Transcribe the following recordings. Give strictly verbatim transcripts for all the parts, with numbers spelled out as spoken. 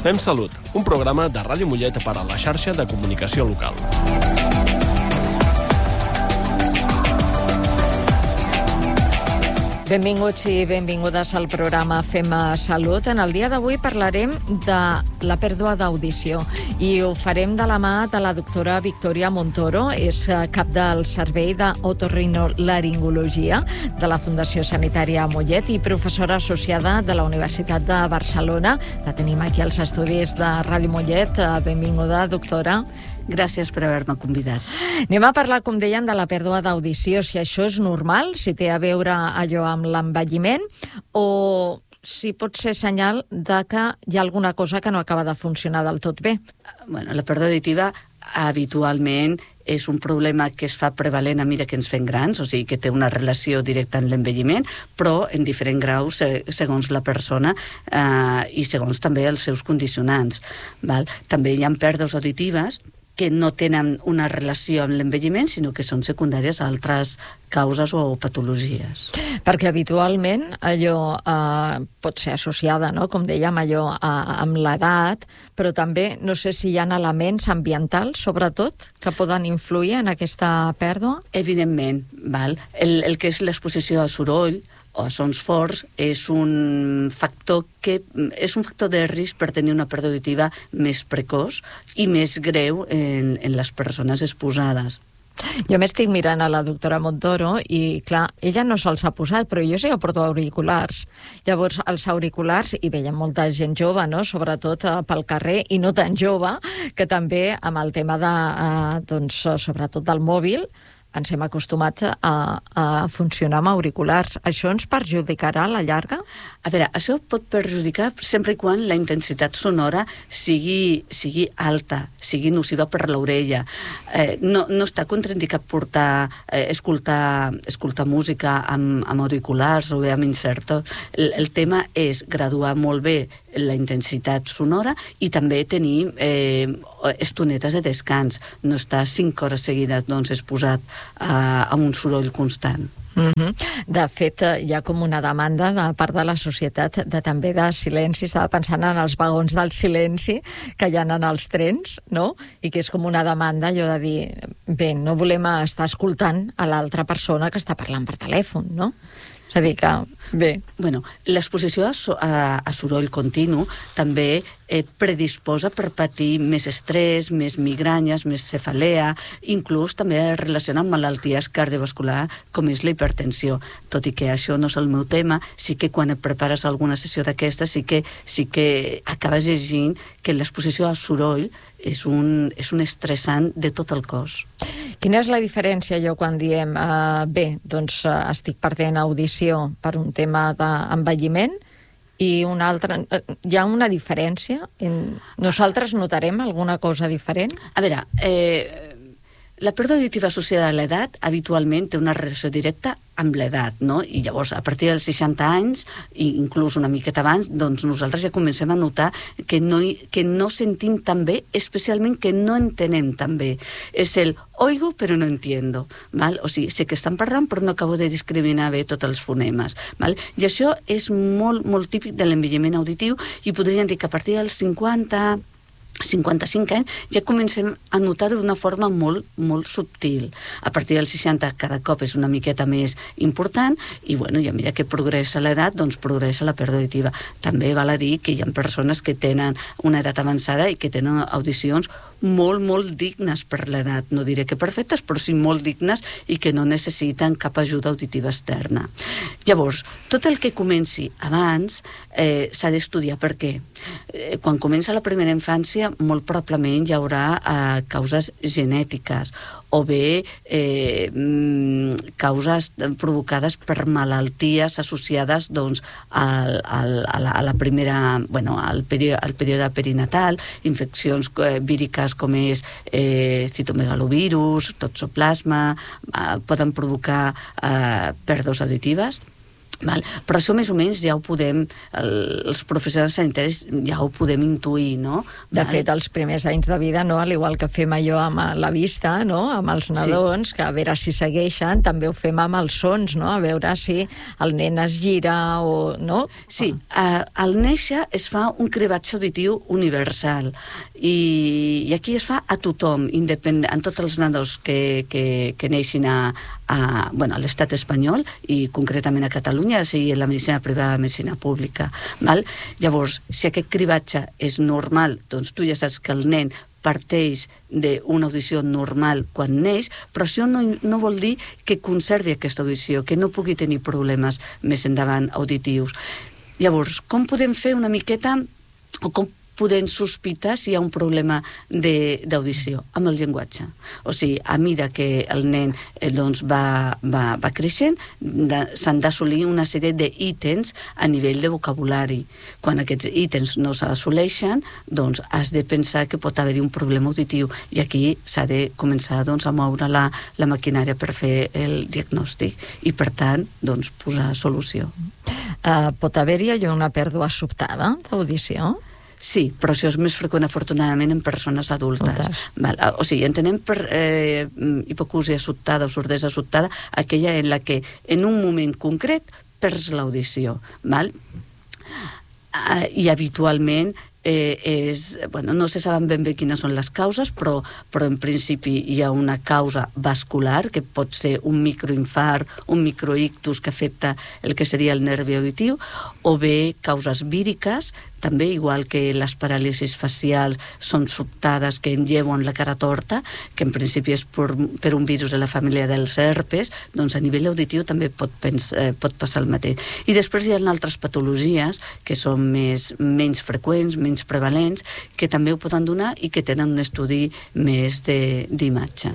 Fem Salut, un programa de Ràdio Mollet per a la xarxa de comunicació local. Benvinguts i benvingudes al programa Fem Salut. En el dia d'avui parlarem de la pèrdua d'audició i ho farem de la mà de la doctora Victòria Montoro, és cap del Servei d'Otorrinolaringologia de la Fundació Sanitària Mollet i professora associada de la Universitat de Barcelona. La tenim aquí als estudis de Ràdio Mollet. Benvinguda, doctora. Gràcies per haver-me convidat. Anem a parlar, com dèiem, de la pèrdua d'audició, si això és normal, si té a veure allò amb l'envelliment, o si pot ser senyal de que hi ha alguna cosa que no acaba de funcionar del tot bé. Bueno, la pèrdua auditiva habitualment és un problema que es fa prevalent a mesura que ens fem grans, o sigui que té una relació directa amb l'envelliment, però en diferents graus segons la persona eh, i segons també els seus condicionants. Val? També hi ha pèrdues auditives que no tenen una relació amb l'envelliment, sinó que són secundàries a altres causes o patologies. Perquè habitualment allò eh, pot ser associada, no? Com dèiem, allò eh, amb l'edat, però també no sé si hi ha elements ambientals, sobretot, que poden influir en aquesta pèrdua? Evidentment, val? El, el que és l'exposició a soroll o a sons forts és un factor que és un factor de risc per tenir una pèrdua auditiva més precoç i més greu en, en les persones exposades. Jo m'estic mirant a la doctora Montoro i, clar, ella no se'ls ha posat, però jo sí que porto auriculars. Llavors, els auriculars, i veiem molta gent jove, no?, sobretot eh, pel carrer, i no tan jove, que també amb el tema de, eh, doncs, sobretot del mòbil, ens hem acostumat a, a funcionar amb auriculars. Això ens perjudicarà a la llarga? A veure, això pot perjudicar sempre i quan la intensitat sonora sigui, sigui alta, sigui nociva per l'orella. Eh, no, no està contraindicat portar, eh, escoltar, escoltar música amb, amb auriculars o bé amb insertos. El, el tema és graduar molt bé la intensitat sonora i també tenir eh, estonetes de descans. No estar cinc hores seguides doncs, exposat a, a un soroll constant. Mm-hmm. De fet, hi ha com una demanda de part de la societat de també de silenci. Estava pensant en els vagons del silenci que hi ha en els trens, no? I que és com una demanda allò de dir, bé, no volem estar escoltant a l'altra persona que està parlant per telèfon, no? És a dir que, bé... Bueno, l'exposició a, so, a, a soroll continu també eh, predisposa per patir més estrès, més migranyes, més cefalea, inclús també es relaciona amb malalties cardiovasculars com és la hipertensió. Tot i que això no és el meu tema, sí que quan et prepares alguna sessió d'aquestes sí que, sí que acabes llegint que l'exposició a soroll és un, és un estressant de tot el cos. Quina és la diferència, allò, quan diem uh, bé, doncs uh, estic perdent audició per un tema d'envelliment i una altra... Uh, hi ha una diferència? En... Nosaltres notarem alguna cosa diferent? A veure, eh, la pèrdua auditiva associada a l'edat habitualment té una relació directa amb l'edat, no? I llavors, a partir dels seixanta anys, i inclús una miqueta abans, doncs nosaltres ja comencem a notar que no, que no sentim tan bé, especialment que no entenem tan bé. És el oigo però no entiendo, val? O sigui, sé que estan parlant però no acabo de discriminar bé tots els fonemes, val? I això és molt, molt típic de l'envelliment auditiu i podríem dir que a partir dels cinquanta... cinquanta-cinc anys, ja comencem a notar-ho d'una forma molt, molt subtil. A partir dels seixanta cada cop és una miqueta més important i, bueno, i a mesura que progressa l'edat, doncs progressa la pèrdua auditiva. També val a dir que hi ha persones que tenen una edat avançada i que tenen audicions molt, molt dignes per l'edat. No diré que perfectes, però sí molt dignes i que no necessiten cap ajuda auditiva externa. Llavors, tot el que comenci abans eh, s'ha d'estudiar. Per què? Eh, quan comença la primera infància, molt probablement hi haurà eh, causes genètiques o bé eh, causes provocades per malalties associades doncs, al, al, a, la, a la primera, bueno, al, període, al període perinatal, infeccions eh, víriques com és eh, citomegalovirus, toxoplasma, eh, poden provocar eh, pèrdues auditives. Val? Però això més o menys ja ho podem, el, els professionals sanitaris ja ho podem intuir, no? De Val? fet, els primers anys de vida, no? Al igual que fem allò amb la vista, no? Amb els nadons, sí. Que a veure si segueixen, també ho fem amb els sons, no? A veure si el nen es gira o... no? Sí, uh, al néixer es fa un cribatge auditiu universal i, i aquí es fa a tothom, independent, en tots els nadons que, que, que neixin a, a, bueno, a l'estat espanyol i concretament a Catalunya, sigui la medicina privada, la medicina pública. Val? Llavors, si aquest cribatge és normal, doncs tu ja saps que el nen parteix d'una audició normal quan neix, però això no, no vol dir que conservi aquesta audició, que no pugui tenir problemes més endavant auditius. Llavors, com podem fer una miqueta, o com podem sospitar si hi ha un problema d'audició amb el llenguatge? O sigui, a mesura que el nen eh, doncs va, va, va creixent, s'han d'assolir una sèrie d'ítems a nivell de vocabulari. Quan aquests ítems no s'assoleixen, doncs has de pensar que pot haver-hi un problema auditiu i aquí s'ha de començar doncs, a moure la, la maquinària per fer el diagnòstic i, per tant, doncs, posar solució. Uh, pot haver-hi allò una pèrdua sobtada d'audició? Sí, però això és més freqüent, afortunadament, en persones adultes. Val? O sigui, entenem per eh, hipacúsia sobtada o sordesa sobtada aquella en la que en un moment concret perds l'audició. Val? Uh, I habitualment eh, és, bueno, no se saben ben bé quines són les causes, però, però en principi hi ha una causa vascular, que pot ser un microinfart, un microictus que afecta el que seria el nervi auditiu, o bé causes víriques, també, igual que les paràlisis facials són sobtades que enlleuen la cara torta, que en principi és per, per un virus de la família dels herpes, doncs a nivell auditiu també pot, pens, eh, pot passar el mateix. I després hi ha altres patologies que són més, menys freqüents, menys prevalents, que també ho poden donar i que tenen un estudi més d'imatge.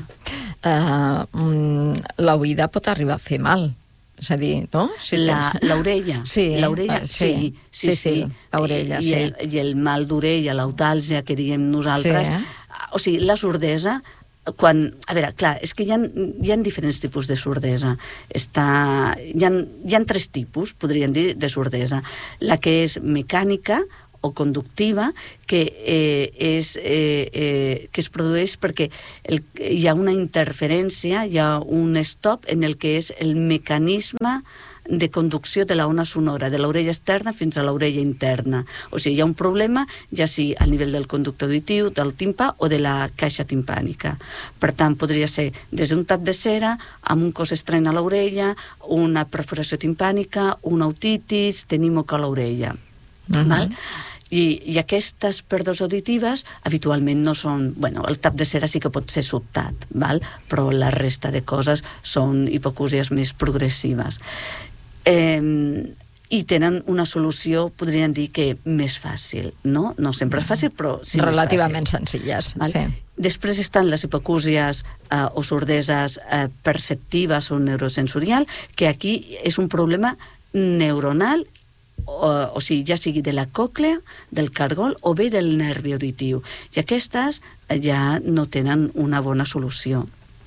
Uh, L'oïda pot arribar a fer mal. És a dir, no? Si l'orella. Sí, l'orella, sí, sí, sí, sí, sí. l'orella, I, sí. el, I el mal d'orella, l'autàlgia, que diguem nosaltres, sí. O sigui, la sordesa, quan... A veure, clar, és que hi ha, hi ha diferents tipus de sordesa. Està, hi, ha, hi ha tres tipus, podríem dir, de sordesa. La que és mecànica o conductiva, que, eh, és, eh, eh, que es produeix perquè el, hi ha una interferència, hi ha un stop en el que és el mecanisme de conducció de la ona sonora, de l'orella externa fins a l'orella interna. O sigui, hi ha un problema, ja sigui al nivell del conducte auditiu, del timpà o de la caixa timpànica. Per tant, podria ser des d'un tap de cera, amb un cos estrany a l'orella, una perforació timpànica, una otitis, tenir moc a l'orella. Uh-huh. Val? I, i aquestes pèrdues auditives habitualment no són... Bueno, el tap de cera sí que pot ser sobtat, val? Però la resta de coses són hipacúsies més progressives. Eh, I tenen una solució, podríem dir que més fàcil, no? No sempre és fàcil, però sí relativament més fàcil. Senzilles, val? Sí. Després estan les hipacúsies eh, o sordeses eh, perceptives o neurosensorial, que aquí és un problema neuronal, O, o sigui, ja sigui de la còclea, del cargol o bé del nervi auditiu. I aquestes ja no tenen una bona solució.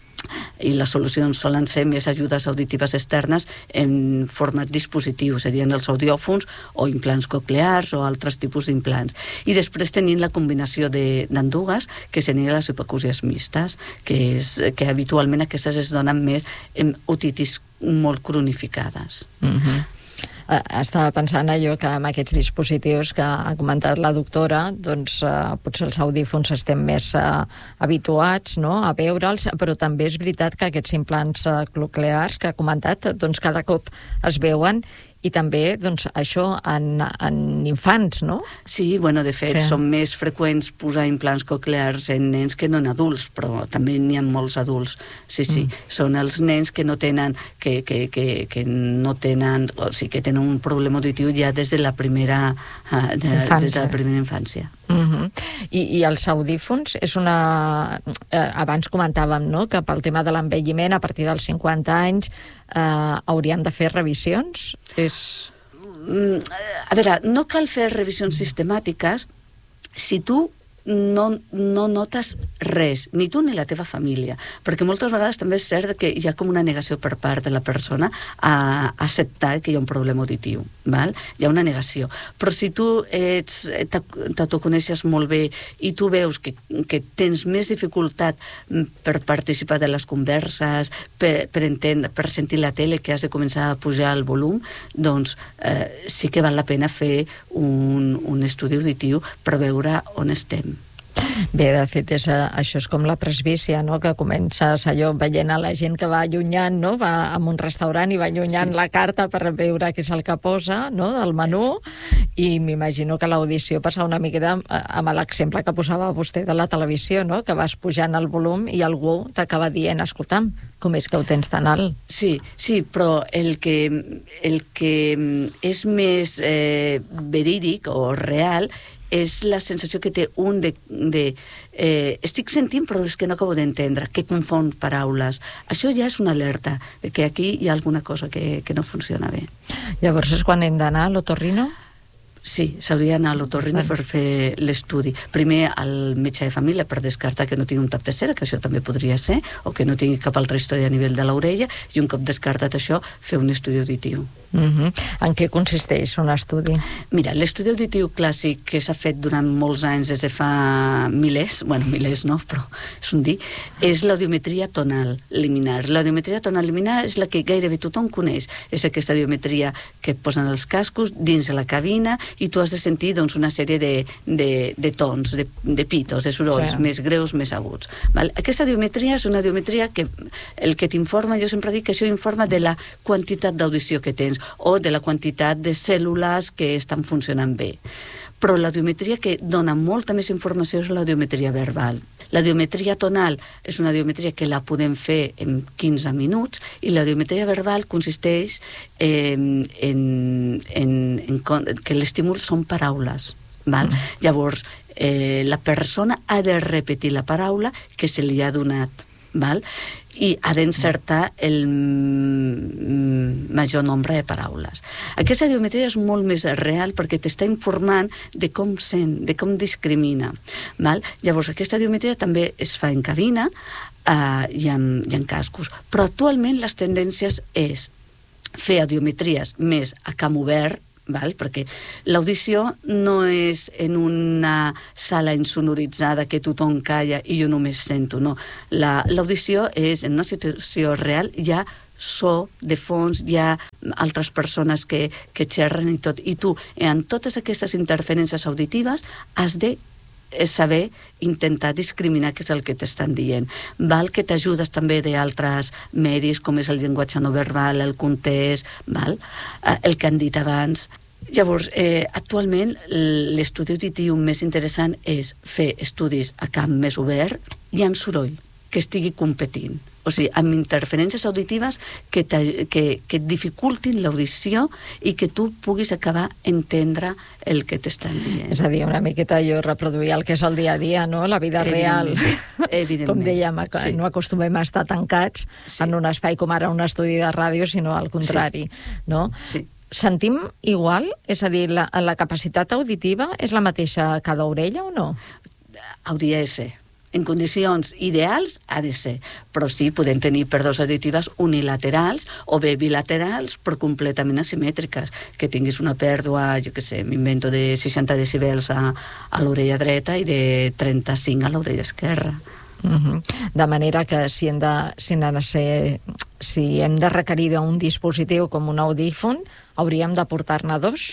I les solucions solen ser més ajudes auditives externes en format dispositiu, serien els audiòfons o implants coclears o altres tipus d'implants. I després tenint la combinació d'andugues, que serien les hipacúsies mixtes, que, és, que habitualment aquestes es donen més en otitis molt cronificades. Mhm. Estava pensant allò que amb aquests dispositius que ha comentat la doctora, doncs eh, potser els audífons estem més eh, habituats, no?, a veure'ls, però també és veritat que aquests implants eh, coclears que ha comentat, doncs cada cop es veuen i també, doncs, això en, en infants, no? Sí, bueno, de fet, sí. Són més freqüents posar implants coclears en nens que no en adults, però també n'hi ha molts adults. Sí, sí, mm. Són els nens que no tenen, que, que, que, que no tenen, o sigui, que tenen un problema auditiu ja des de la primera, uh, de, des de la primera infància. Uh-huh. I, I els audífons és una... Eh, abans comentàvem, no?, que pel tema de l'envelliment, a partir dels cinquanta anys, eh, hauríem de fer revisions? És... A veure, no cal fer revisions sistemàtiques si tu no, no notes res, ni tu ni la teva família, perquè moltes vegades també és cert que hi ha com una negació per part de la persona a acceptar que hi ha un problema auditiu, val? Hi ha una negació. Però si tu ets, t'autoconeixes molt bé i tu veus que, que tens més dificultat per participar de les converses, per, per entendre, per sentir la tele, que has de començar a pujar el volum, doncs eh, sí que val la pena fer un, un estudi auditiu per veure on estem. Bé, de fet, és, això és com la presbícia, no?, que comences allò veient a la gent que va allunyant, no?, va a un restaurant i va allunyant sí. la carta per veure què és el que posa, no?, del menú, i m'imagino que l'audició passa una miqueta amb l'exemple que posava vostè de la televisió, no?, que vas pujant el volum i algú t'acaba dient, escolta'm, com és que ho tens tan alt? Sí, sí, però el que, el que és més eh, verídic o real és la sensació que té un de... de eh, estic sentint però és que no acabo d'entendre, que confon paraules. Això ja és una alerta de que aquí hi ha alguna cosa que, que no funciona bé. Llavors és quan hem d'anar a l'otorrino? Sí, s'hauria d'anar a l'otorrino per fer l'estudi. Primer al metge de família per descartar que no tingui un tap de cera, que això també podria ser, o que no tingui cap altra història a nivell de l'orella, i un cop descartat això, fer un estudi auditiu. Uh-huh. En què consisteix un estudi? Mira, l'estudi auditiu clàssic que s'ha fet durant molts anys, des de fa milers, bueno, milers no, però és un dir, és l'audiometria tonal liminar. L'audiometria tonal liminar és la que gairebé tothom coneix. És aquesta audiometria que et posen els cascos dins de la cabina i tu has de sentir doncs, una sèrie de, de, de tons, de, de pitos, de sorolls, sí. més greus, més aguts. Val? Aquesta audiometria és una audiometria que el que t'informa, jo sempre dic que això informa de la quantitat d'audició que tens o de la quantitat de cèl·lules que estan funcionant bé. Però l'audiometria que dona molta més informació és l'audiometria verbal. L'audiometria tonal és una audiometria que la podem fer en quinze minuts i l'audiometria verbal consisteix en, en, en, en que l'estímul són paraules. Val? Mm. Llavors, eh, la persona ha de repetir la paraula que se li ha donat. Val? I ha d'encertar el major nombre de paraules. Aquesta audiometria és molt més real perquè t'està informant de com sent, de com discrimina. Val? Llavors, aquesta audiometria també es fa en cabina eh, i, en, i en cascos. Però actualment les tendències és fer audiometries més a camp obert, val? Perquè l'audició no és en una sala insonoritzada que tothom calla i jo només sento, no. La, l'audició és en una situació real, hi ha so de fons, hi ha altres persones que, que xerren i tot, i tu en totes aquestes interferències auditives has de saber intentar discriminar què és el que t'estan dient. Val que t'ajudes també d'altres medis, com és el llenguatge no verbal, el context, val? El que han dit abans. Llavors, eh, actualment l'estudi auditiu més interessant és fer estudis a camp més obert i en soroll, que estigui competint. O sigui, amb interferències auditives que, que, que et dificultin l'audició i que tu puguis acabar entendre el que t'estan dient. És a dir, una miqueta jo reproduir el que és el dia a dia, no? La vida real. Evidentment. Com dèiem, sí. No acostumem a estar tancats sí. en un espai com ara un estudi de ràdio, sinó al contrari, sí. no? Sí. Sentim igual? És a dir, la, la capacitat auditiva és la mateixa a cada orella o no? Hauria de ser. En condicions ideals ha de ser, però sí, podem tenir pèrdues auditives unilaterals o bé bilaterals, però completament asimètriques, que tinguis una pèrdua, jo què sé, m'invento de seixanta decibels a, a l'orella dreta i de trenta-cinc a l'orella esquerra. Uh-huh. De manera que si hem de, si hem de, ser, si hem de requerir un dispositiu com un audífon, hauríem de portar-ne dos?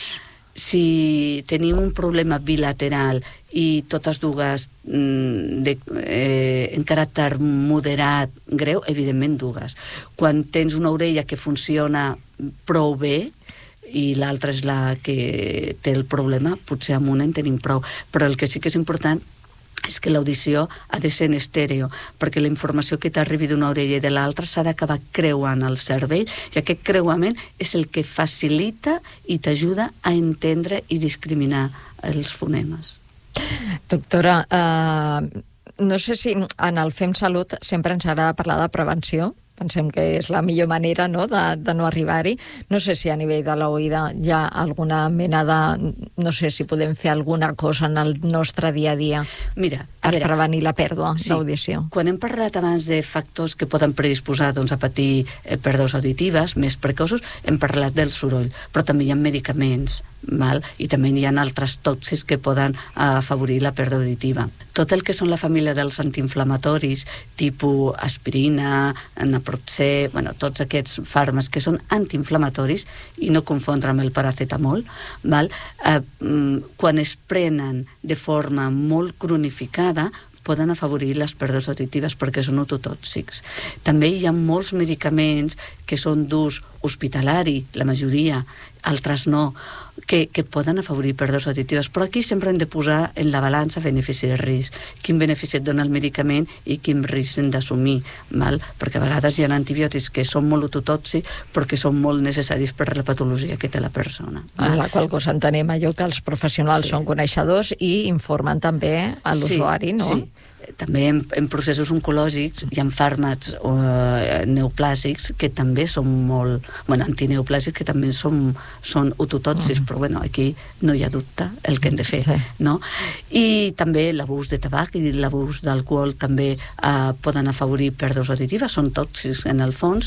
Si tenim un problema bilateral i totes dues de, eh, en caràcter moderat, greu, evidentment dues. Quan tens una orella que funciona prou bé i l'altra és la que té el problema, potser amb una en tenim prou. Però el que sí que és important és que l'audició ha de ser en estèreo, perquè la informació que t'arribi d'una orella i de l'altra s'ha d'acabar creuant al cervell, i aquest creuament és el que facilita i t'ajuda a entendre i discriminar els fonemes. Doctora, eh, no sé si en el Fem Salut sempre ens agrada parlar de prevenció, pensem que és la millor manera, no?, de, de no arribar-hi. No sé si a nivell de l'oïda hi ha alguna mena de... No sé si podem fer alguna cosa en el nostre dia a dia Mira, a per veure, prevenir la pèrdua sí, d'audició. Quan hem parlat abans de factors que poden predisposar doncs, a patir eh, pèrdues auditives més precoços, hem parlat del soroll, però també hi ha medicaments, val? I també hi ha altres tòxics que poden afavorir la pèrdua auditiva. Tot el que són la família dels antiinflamatoris, tipus aspirina, naproxè, bueno, tots aquests fàrmacs que són antiinflamatoris, i no confondre amb el paracetamol, val? Eh, quan es prenen de forma molt cronificada, poden afavorir les pèrdues auditives perquè són ototòxics. També hi ha molts medicaments que són d'ús hospitalari, la majoria, altres no, que, que poden afavorir pèrdues auditives. Però aquí sempre hem de posar en la balança benefici i risc. Quin benefici et dona el medicament i quin risc hem d'assumir, val? Perquè a vegades hi ha antibiòtics que són molt ototòxics però que són molt necessaris per la patologia que té la persona. En la qual cosa entenem allò que els professionals Sí. són coneixedors i informen també a l'usuari, no? Sí. També en, en processos oncològics hi ha fàrmacs eh, neoplàsics que també són molt... Bueno, antineoplàsics que també són, són ototòxics, mm. però bueno, aquí no hi ha dubte el que hem de fer, sí. no? I també l'abús de tabac i l'abús d'alcohol també eh, poden afavorir pèrdues auditives, són tòxics en el fons.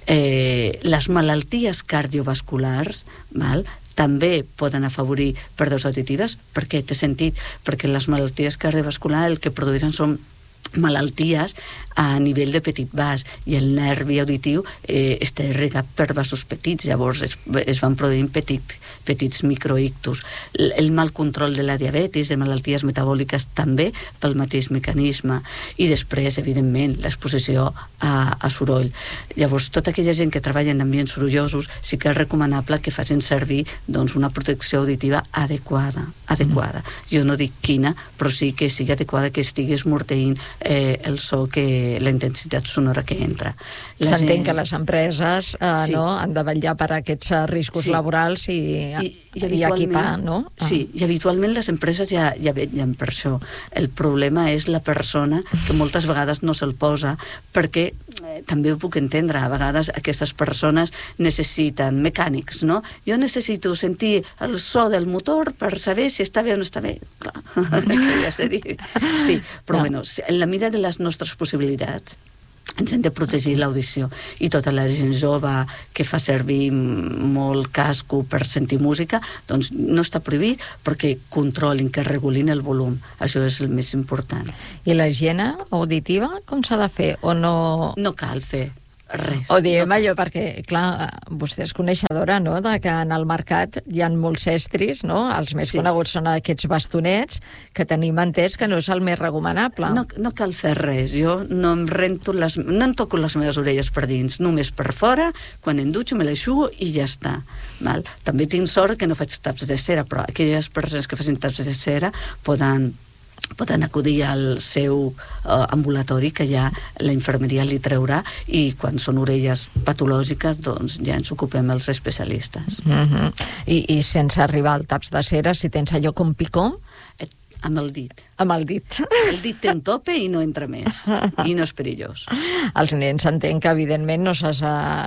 Eh, les malalties cardiovasculars, val?, també poden afavorir pèrdues auditives. Per què? Té sentit, perquè les malalties cardiovasculars el que produeixen són malalties a nivell de petit vas, i el nervi auditiu eh, està irrigat per vasos petits, llavors es, es van produint petit, petits microictus. El, el mal control de la diabetis, de malalties metabòliques també pel mateix mecanisme, i després, evidentment, l'exposició a, a soroll. Llavors, tota aquella gent que treballa en ambients sorollosos sí que és recomanable que facin servir doncs, una protecció auditiva adequada, adequada. Mm. Jo no dic quina, però sí que sigui adequada, que estigui esmorteint eh, el so, que la intensitat sonora que entra. S'entén gent... que les empreses eh, sí. no, han de vetllar per aquests riscos sí. laborals i, I, i, i equipar, no? Sí, i habitualment les empreses ja, ja vetllen per això. El problema és la persona, que moltes vegades no se'l posa, perquè eh, també ho puc entendre, a vegades aquestes persones necessiten mecànics, no? Jo necessito sentir el so del motor per saber si està bé o no està bé. Clar, ja sé dir. Sí, però no. bueno, en la mida de les nostres possibilitats ens hem de protegir l'audició, i tota la gent jove que fa servir molt casco per sentir música, doncs no està prohibit, perquè controlin, que regulin el volum. Això és el més important. I la higiene auditiva com s'ha de fer? O no... No cal fer res. O diem no. allò perquè, clar, vostè és coneixedora, no?, de que en el mercat hi ha molts estris, no?, els més sí. coneguts són aquests bastonets, que tenim entès que no és el més recomanable. No, no cal fer res. Jo no em rento les... no em toco les meves orelles per dins, només per fora, quan em dutxo me l'aixugo i ja està. Val? També tinc sort que no faig taps de cera, però aquelles persones que facin taps de cera poden poden acudir al seu uh, ambulatori, que ja la infermeria li treurà, i quan són orelles patològiques doncs ja ens ocupem els especialistes. Mm-hmm. I, I sense arribar al taps de cera, si tens allò com picó? Eh, amb el dit. Amb el dit. El dit té un tope i no entra més. I no és perillós. Els nens entenc que, evidentment, no se'ls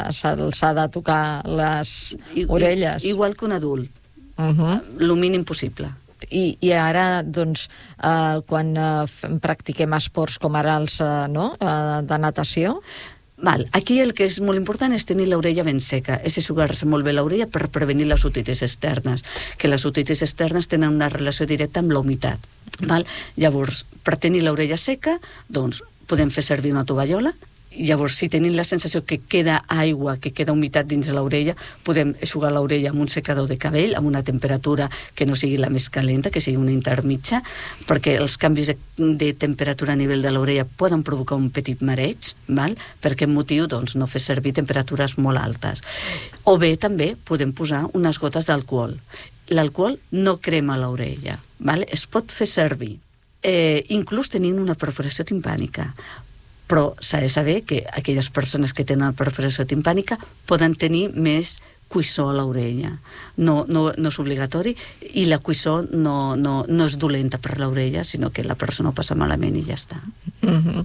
ha de tocar les I, orelles. I, igual que un adult. Uh-huh. Lo mínim possible. I, i ara, doncs, eh, quan eh, practiquem esports com ara els eh, no? eh, de natació... Val. Aquí el que és molt important és tenir l'orella ben seca, és aixugar-se molt bé l'orella per prevenir les otitis externes, que les otitis externes tenen una relació directa amb la humitat. Val? Llavors, per tenir l'orella seca, doncs, podem fer servir una tovallola. Llavors, si tenim la sensació que queda aigua, que queda humitat dins de l'orella, podem eixugar l'orella amb un secador de cabell, amb una temperatura que no sigui la més calenta, que sigui una intermitja, perquè els canvis de, de temperatura a nivell de l'orella poden provocar un petit mareig, val? Per aquest motiu, doncs, no fer servir temperatures molt altes. O bé, també, podem posar unes gotes d'alcohol. L'alcohol no crema l'orella, val? Es pot fer servir, eh, inclús tenint una perforació timpànica. Però s'ha de saber que aquelles persones que tenen perforació timpànica poden tenir més cuissó a l'orella. No, no, no és obligatori, i la cuissó no, no, no és dolenta per l'orella, sinó que la persona ho passa malament i ja està. Mm. Uh-huh.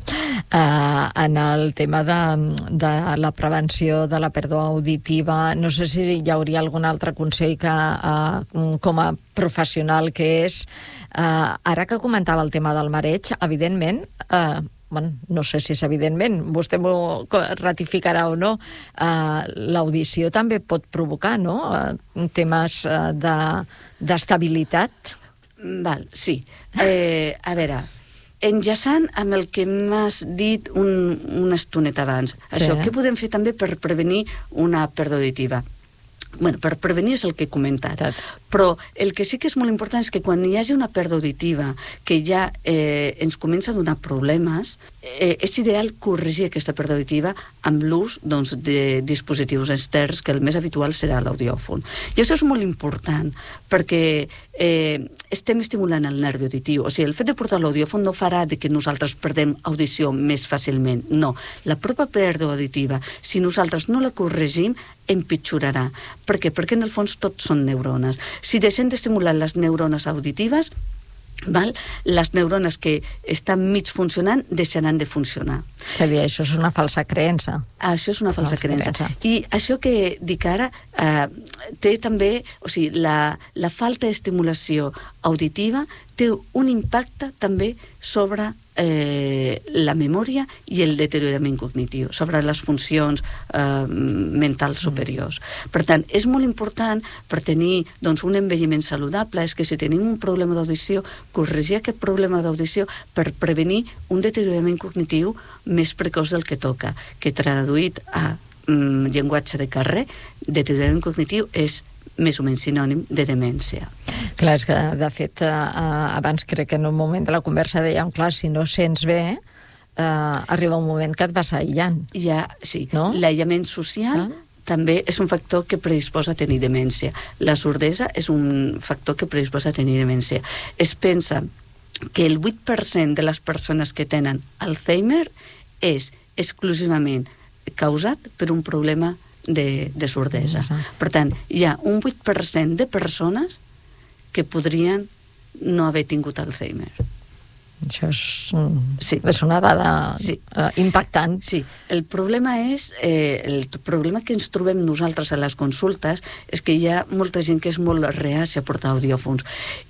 Uh, en el tema de, de la prevenció de la pèrdua auditiva, no sé si hi hauria algun altre consell que, uh, com a professional que és, uh, ara que comentava el tema del mareig, evidentment, uh, bueno, no sé si és evidentment, vostè m'ho ratificarà o no, uh, l'audició també pot provocar, no?, uh, temes uh, de, d'estabilitat. Val, sí. Eh, a veure, enllaçant amb el que m'has dit un, una estoneta abans, sí. Això, què podem fer també per prevenir una pèrdua auditiva? Bueno, per prevenir és el que he comentat. Tot. Però el que sí que és molt important és que quan hi hagi una pèrdua auditiva que ja eh, ens comença a donar problemes, eh, és ideal corregir aquesta pèrdua auditiva amb l'ús, doncs, de dispositius externs, que el més habitual serà l'audiòfon. I això és molt important, perquè eh, estem estimulant el nervi auditiu. O sigui, el fet de portar l'audiòfon no farà de que nosaltres perdem audició més fàcilment. No. La pròpia pèrdua auditiva, si nosaltres no la corregim, empitjorarà. Per què? Perquè en el fons tots són neurones. Si deixem d'estimular les neurones auditives, val? Les neurones que estan mig funcionant deixaran de funcionar. És a dir, això és una falsa creença. Això és una falsa, falsa creença. creença. I això que dic ara eh, té també, o sigui, la, la falta d'estimulació auditiva té un impacte també sobre eh, la memòria i el deteriorament cognitiu, sobre les funcions eh, mentals superiors. Per tant, és molt important per tenir, doncs, un envelliment saludable, és que si tenim un problema d'audició, corregir aquest problema d'audició per prevenir un deteriorament cognitiu més precoç del que toca, que traduït a mm, llenguatge de carrer, deteriorament cognitiu és més o menys sinònim de demència. Clar, és que, de fet, eh, abans crec que en un moment de la conversa dèiem, clar, si no sents bé, eh, arriba un moment que et vas aïllant. Ja, sí. No? L'aïllament social ah? també és un factor que predisposa a tenir demència. La sordesa és un factor que predisposa a tenir demència. Es pensa que el vuit per cent de les persones que tenen Alzheimer és exclusivament causat per un problema de, de sordesa. Per tant, hi ha un vuit per cent de persones que podrien no haver tingut Alzheimer. Això és, sí. és una dada sí. uh, impactant. Sí, el problema és, eh, el problema que ens trobem nosaltres a les consultes és que hi ha molta gent que és molt reàcia a portar audiòfons.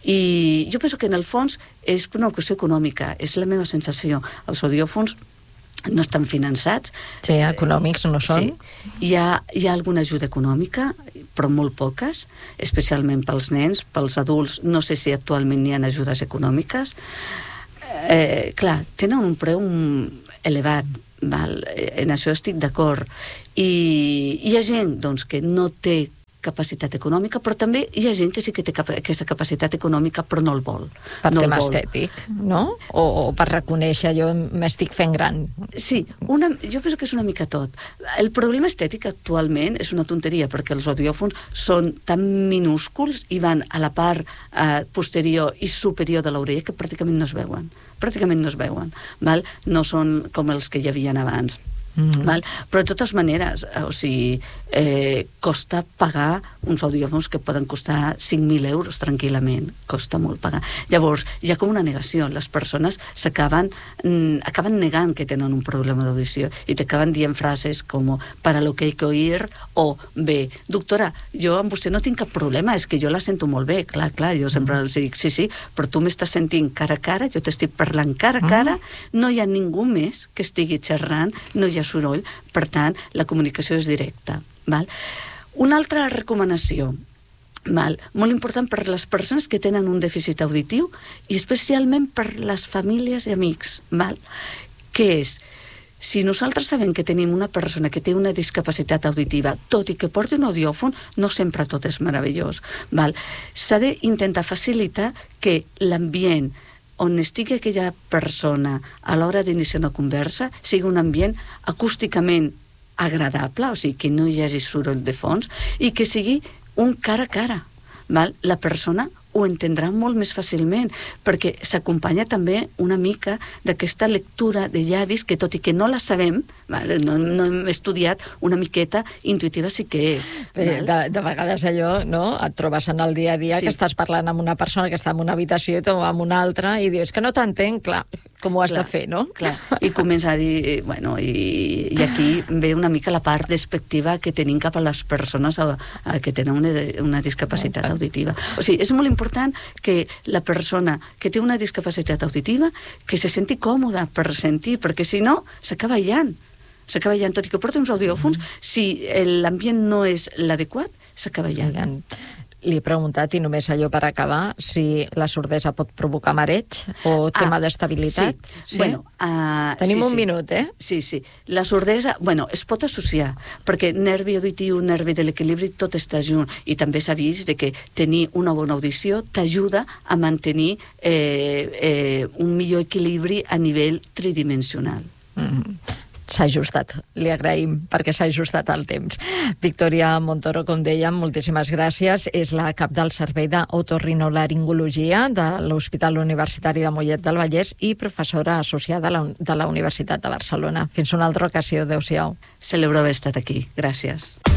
I jo penso que en el fons és una qüestió econòmica, és la meva sensació. Els audiòfons no estan finançats. Sí, econòmics no són. Sí. Hi ha, hi ha alguna ajuda econòmica, però molt poques, especialment pels nens, pels adults. No sé si actualment hi ha ajudes econòmiques. Eh, clar, tenen un preu elevat, val? En això estic d'acord. I hi ha gent, doncs, que no té capacitat econòmica, però també hi ha gent que sí que té aquesta capacitat econòmica però no el vol. Per no tema estètic, no? O, o per reconèixer jo m'estic fent gran. Sí, una, jo penso que és una mica tot. El problema estètic actualment és una tonteria perquè els audiòfons són tan minúsculs i van a la part eh, posterior i superior de l'orella que pràcticament no es veuen. Pràcticament no es veuen. Val? No són com els que hi havia abans. Mm-hmm. Val? Però de totes maneres, o sigui, eh, costa pagar uns audiòfons que poden costar cinc mil euros tranquil·lament, costa molt pagar. Llavors, hi ha com una negació, les persones s'acaben mm, acaben negant que tenen un problema d'audició i t'acaben dient frases com para lo que hay que oír o bé, doctora, jo amb vostè no tinc cap problema, és que jo la sento molt bé, clar, clar, jo sempre els dic, sí, sí, però tu m'estàs sentint cara a cara, jo t'estic parlant cara a cara, no hi ha ningú més que estigui xerrant, no hi ha soroll, per tant, la comunicació és directa. Val? Una altra recomanació, val? Molt important per les persones que tenen un dèficit auditiu i especialment per les famílies i amics, val? Que és, si nosaltres sabem que tenim una persona que té una discapacitat auditiva, tot i que porti un audiòfon, no sempre tot és meravellós. Val? S'ha d'intentar facilitar que l'ambient on estigui aquella persona a l'hora d'iniciar una conversa sigui un ambient acústicament agradable, o sigui, que no hi hagi soroll de fons, i que sigui un cara a cara. Val? La persona ho entendrà molt més fàcilment, perquè s'acompanya també una mica d'aquesta lectura de llavis que, tot i que no la sabem, vale, no, no hem estudiat, una miqueta intuïtiva sí que és. Bé, de, de vegades allò, no? Et trobes en el dia a dia Sí. que estàs parlant amb una persona que està en una habitació i tu amb una altra i dius que no t'entenc, clar, com ho has Clar, de fer, no? Clar, i comença a dir, eh, bueno, i, i aquí ve una mica la part despectiva que tenim cap a les persones a, a, que tenen una, una discapacitat auditiva. O sigui, és molt important que la persona que té una discapacitat auditiva que se senti còmoda per sentir, perquè si no, s'acaba aïllant. S'acaba aïllant, tot i que porta uns audiòfons, mm. si l'ambient no és l'adequat, s'acaba aïllant. Li he preguntat, i només allò per acabar, si la sordesa pot provocar mareig o tema Ah, d'estabilitat. Sí. Bueno, uh, Tenim sí, un sí. minut, eh? Sí, sí. La sordesa, bueno, es pot associar, perquè nervi auditiu, nervi de l'equilibri, tot està junt. I també s'ha vist de que tenir una bona audició t'ajuda a mantenir eh, eh, un millor equilibri a nivell tridimensional. Mm. S'ha ajustat. Li agraïm perquè s'ha ajustat al temps. Victòria Montoro, com dèiem, moltíssimes gràcies. És la cap del Servei d'Otorrinolaringologia de l'Hospital Universitari de Mollet del Vallès i professora associada de la, de la Universitat de Barcelona. Fins una altra ocasió. Adéu-siau. Celebro haver estat aquí. Gràcies.